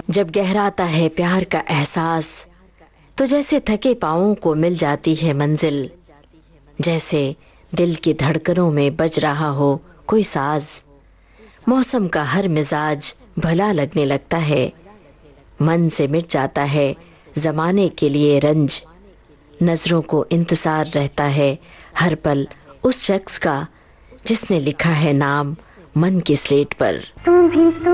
जब गहराता है प्यार का एहसास, तो जैसे थके पांवों को मिल जाती है मंजिल, जैसे दिल की धड़कनों में बज रहा हो कोई साज। मौसम का हर मिजाज भला लगने लगता है, मन से मिट जाता है जमाने के लिए रंज। नजरों को इंतजार रहता है हर पल उस शख्स का, जिसने लिखा है नाम मन की स्लेट पर।